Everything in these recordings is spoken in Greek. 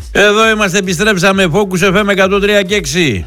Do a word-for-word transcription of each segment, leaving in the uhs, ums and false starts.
Εδώ είμαστε, επιστρέψαμε. Focus εφ εμ εκατόν τρία και έξι.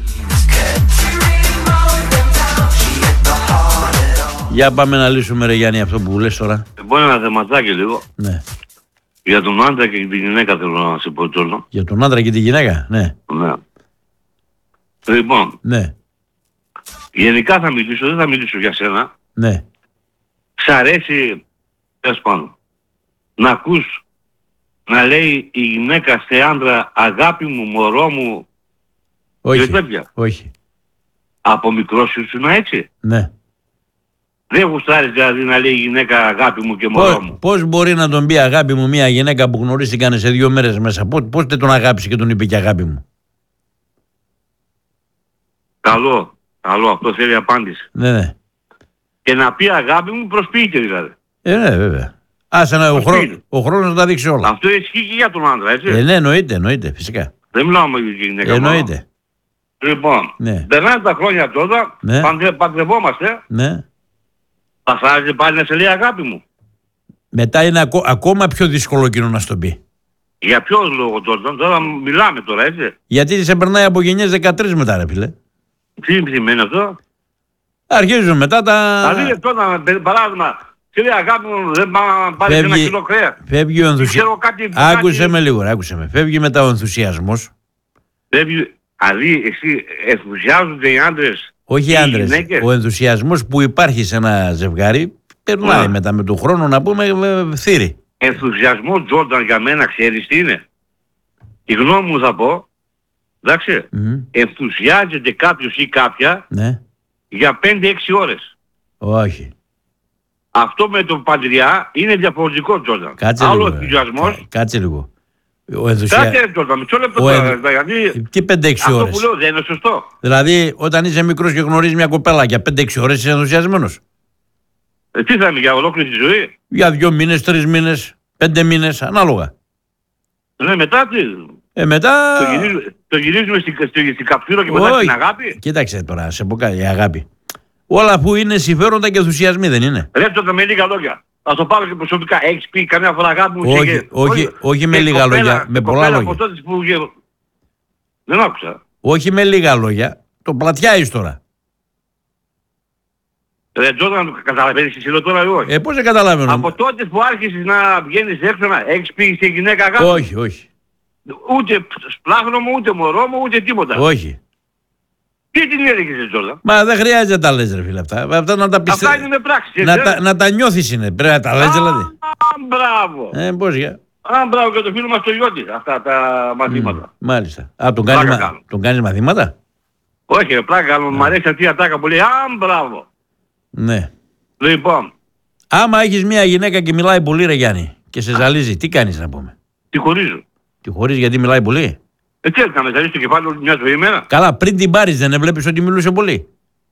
Για πάμε να λύσουμε, ρε Γιάννη, αυτό που λες τώρα. Μπορεί ένα θεματάκι λίγο. Ναι. Για τον άντρα και την γυναίκα θέλω να σε πω τώρα. Για τον άντρα και τη γυναίκα, ναι. Ναι. Λοιπόν, Ναι. γενικά θα μιλήσω, δεν θα μιλήσω για σένα. Ναι. Σ' αρέσει, πες πάνω, να ακούς να λέει η γυναίκα σε άντρα αγάπη μου, μωρό μου, Όχι. τέτοια. Όχι. Από μικρός ήσουν έτσι. Ναι. Δεν γουστάρεις δηλαδή να λέει η γυναίκα αγάπη μου και μωρό Πώς, μου. πώς μπορεί να τον πει αγάπη μου μια γυναίκα που γνωρίστηκαν σε δύο μέρες μέσα? Πώς, πώς δεν τον αγάπησε και τον είπε και αγάπη μου? Καλό, καλό, αυτό θέλει απάντηση. Ναι, ναι. Και να πει αγάπη μου προσποιείται δηλαδή. Ε, ναι, βέβαια. Άσε να ο, χρόνο, ο χρόνος να τα δείξει όλα. Αυτό ισχύει και για τον άντρα, έτσι. Ε, ναι, εννοείται, εννοείται, φυσικά. Δεν μιλάω με τη γυναίκα. Εννοείται. Λοιπόν, Ναι. περνάνε τα χρόνια τώρα, Ναι. παντρε, παντρευόμαστε, Ναι. θα σ' άρεσε πάλι να σε λέει αγάπη μου. Μετά είναι ακό, ακόμα πιο δύσκολο εκείνο να στον πει. Για ποιο λόγο τώρα, τώρα μιλάμε τώρα, έτσι. Γιατί σε περνάει από γενιές δεκατρείς μετά, ρε φίλε. Τι σημαίνει αυτό? Αρχίζουν μετά τα... Δηλαδή τώρα, παράδειγμα, σε λέει αγάπη μου, δεν πάω να πάρεις ένα Φεύγει, κιλό κρέα. φεύγει ο ενθουσιασμός. Ξέρω κάτι... Άκουσε κάτι... με λίγο, ρε, άκουσε με. Φεύγει μετά ο ενθουσιασμός. Φεύγει, δηλαδή εσύ ενθουσιάζονται οι άντρες. Όχι οι άντρες. Ο ενθουσιασμός που υπάρχει σε ένα ζευγάρι περνάει Yeah. μετά με τον χρόνο, να πούμε, με θύρι. Ενθουσιασμό Τζόρνταν για μένα, ξέρεις τι είναι? Η γνώμη μου θα πω, εντάξει, Mm. ενθουσιάζεται κάποιος ή κάποια Ναι. για πέντε έξι ώρες. Όχι. Αυτό με το παντριά είναι διαφορετικό, Τζόρνταν. Κάτσε Άλλο λίγο. ενθουσιασμός. Κα- Κάτσε λίγο. Ο ενθουσια... Κάτσε, Τζόρνταν, μισό λεπτό Ο τώρα, ενθου- γιατί Τι πέντε έξι αυτό ώρες? που λέω δεν είναι σωστό. Δηλαδή, όταν είσαι μικρός και γνωρίζεις μια κοπέλα για πέντε έξι ώρες, είσαι ενθουσιασμένος? Ε, τι θα είναι για ολόκληρη τη ζωή? Για δύο μήνες, τρεις μήνες, πέντε μήνες, ανάλογα. Ναι, μετά τι. Ε, μετά... Το γυρίζουμε, το γυρίζουμε στην, στην, στην καψούρα και μετά Όχι. στην αγάπη. Κοίταξε τώρα, σε πω κάτι, η αγάπη. Όλα που είναι συμφέροντα και ενθουσιασμοί, δεν είναι? Ρε τότε με λίγα λόγια. Θα το πάρω και προσωπικά. Έχεις πει καμιά φορά αγάπη μου? Όχι, και... όχι, όχι με και λίγα κοπέλα, λόγια, με και πολλά κοπέλα λόγια. από τότε που... γε- Δεν άκουσα. Όχι με λίγα λόγια, το πλατιάεις τώρα. Ρε Τζόρνταν, καταλαβαίνεις εσύ τώρα ή όχι? Ε, πώς δεν καταλαβαίνω. Από τότε που άρχισες να βγαίνεις έξω, να έχεις πει σε γυναίκα αγάπη? Όχι, όχι, Ούτε σπλάχνο μου, ούτε μωρό μου, ούτε τίποτα. όχι. Τι την έλεγες, Τζόρνταν? Μα δεν χρειάζεται να τα λες, ρε φίλε, αυτά. Αυτά να τα Αυτά πιστεύεις. είναι με πράξεις. Να, τα, να τα νιώθεις είναι, πρέπει να τα λες δηλαδή. Α, μπράβο. Ε, πώς για. Α, μπράβο και το φίλο μας το Ιώτη, αυτά τα μαθήματα. Μάλιστα. Α, τον κάνεις, Πλάκα μα... κάνω. τον κάνεις μαθήματα? Όχι, ρε, πλάκα κάνω, μου αρέσει αυτή η ατάκα που λέει α, μπράβο. Ναι. Λοιπόν, Άμα έχεις μια γυναίκα και μιλάει πολύ, ρε Γιάννη, και σε ζαλίζει, τι κάνεις να πούμε? τη χωρίζω. Τη χωρίς γιατί μιλάει πολύ? Ε, τι έκανα, θα ρίξει το κεφάλι όλη μια ζωή εμένα. Καλά, πριν την πάρεις δεν έβλεπες ότι μιλούσε πολύ?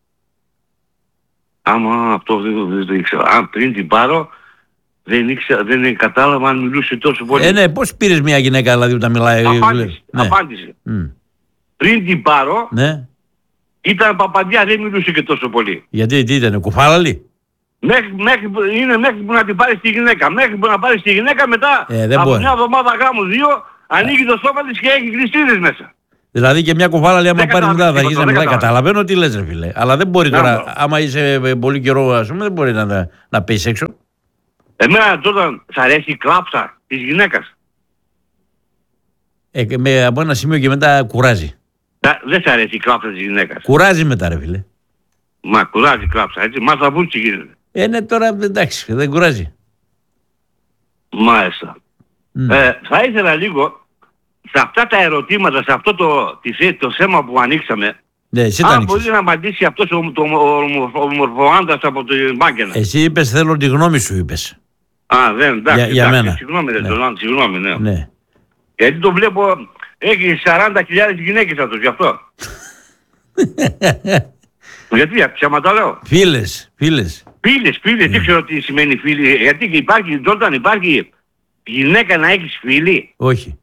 Άμα αυτό δεν, δεν το ήξερα. Αν πριν την πάρω, δεν, ήξερα, δεν κατάλαβα αν μιλούσε τόσο πολύ. Ε, ναι, πώς πήρες μια γυναίκα δηλαδή όταν μιλάει? Απάντησε, Ναι. απάντησε. Μμ. Πριν την πάρω, Ναι. ήταν παπαντιά, δεν μιλούσε και τόσο πολύ. Γιατί τι ήταν, κουφάλαλη? Μέχρι, μέχρι, που- είναι μέχρι που να την πάρεις τη γυναίκα. Μέχρι που να πάρεις τη γυναίκα μετά, Ε, δεν από μπορεί. μια εβδομάδα γάμου δύο, ανοίγει το σώμα της και έχει γλιστρίδες μέσα. Δηλαδή και μια κουφάλαλη άμα Δεν πάρει μετά κατάλαβα θα αρχίσει να τίποτα, μιλάει. δεν Καταλαβαίνω τι λες, ρε φίλε. Αλλά δεν μπορεί Να, τώρα, μπράβο. άμα είσαι ε, πολύ καιρό, ας πούμε, δεν μπορεί να, να, να πεις έξω. Εμένα τότε σ' αρέσει η κλάψα της γυναίκας. Ε, και με, από ένα σημείο και μετά κουράζει. Να, δεν σ' αρέσει η κλάψα της γυναίκας. Κουράζει μετά, ρε φίλε. Μα κουράζει η κλάψα, έτσι. Μας θα βούτσι γίνεται. Ε, ναι, τώρα εντάξει, δεν κουράζει. Μάλιστα. Μμ. Ε, θα ήθελα λίγο, σε αυτά τα ερωτήματα, σε αυτό το, τη- το θέμα που ανοίξαμε, Ναι, εσύ τα αν ανοίξεις. μπορεί να απαντήσει αυτός ο, το, ο, ο, ο μορφοάντας από το Μάγκενα. Εσύ είπες, θέλω τη γνώμη σου, είπες. Α, δεν, εντάξει, Για- για εντάξει, μένα. συγγνώμη, δεν Ναι. το λέω, συγγνώμη, ναι. Ναι. Γιατί το βλέπω, έχει σαράντα χιλιάδες γυναίκες αυτός, γι' αυτό. Γιατί, ψέματα λέω. Φίλες, φίλες. Φίλες, φίλες, Ναι. δεν ξέρω τι σημαίνει φίλοι. Γιατί υπάρχει, Τζόρνταν, υπάρχει γυναίκα να έχεις φίλη. Όχι.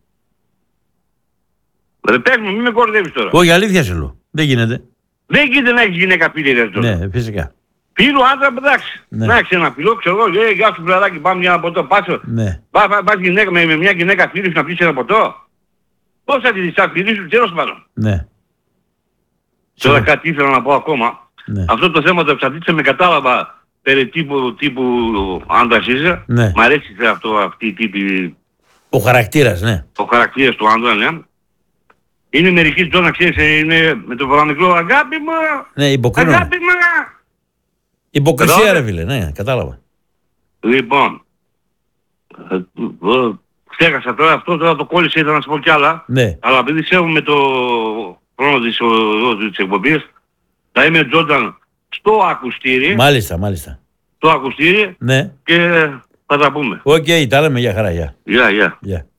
Ρε πες μου, μην με κορδεύεις τώρα. Όχι, αλήθεια σου λέω. Δεν γίνεται. Δεν γίνεται να έχεις γυναίκα φίλη, ρε Τζόρνταν. Ναι, φυσικά. Φίλο άντρα, εντάξει. Ναι. Να έχεις ένα φίλο, ξέρω εγώ, λέει, γεια σου φιλαράκι, πάμε για ένα ποτό, πάσω. Ναι. Πας πα, πας γυναίκα, με, με μια γυναίκα φίλη σου να πεις ένα ποτό. Πώς θα τη διστακτηρίσουν, τέλος πάντων. Ναι. Τώρα κάτι ήθελα να πω ακόμα. Ναι. Αυτό το θέμα το εξαρτήться με κατάλαβα περί τύπου, τύπου άντρας είσαι. Ναι. Μ' αρέσει αυτό, αυτή η τύπη, Ο χαρακτήρας, ναι. ο χαρακτήρας του άντρα, ναι. Είναι μερικοί τώρα να ξέρεις, είναι με το παραμικρό αγάπη μου, Ναι, υποκρίνω. αγάπη μου. Υποκρισία Κατάλαβε. ρε φίλε, ναι, κατάλαβα. Λοιπόν, ε, ε, ξέχασα τώρα αυτό, τώρα το κόλλησε, ήθελα να σου πω κι άλλα. Ναι. Αλλά επειδή σέβομαι το χρόνο της, ο, ο, της εκπομπής, θα είμαι Τζόνταν στο ακουστήρι, Μάλιστα, μάλιστα. στο ακουστήρι Ναι. και θα τα πούμε. Οκ, τα λέμε για χαρά, γεια. Γεια, γεια. Γεια.